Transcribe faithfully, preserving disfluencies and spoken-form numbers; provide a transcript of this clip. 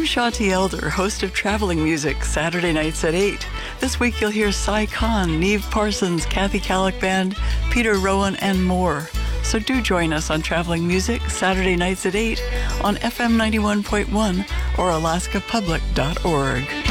Shanti Elder, host of Traveling Music, Saturday nights at eight. This week you'll hear Cy Khan, Neve Parsons, Kathy Kallick Band, Peter Rowan, and more. So do join us on Traveling Music, Saturday nights at eight on F M ninety-one point one or alaska public dot org.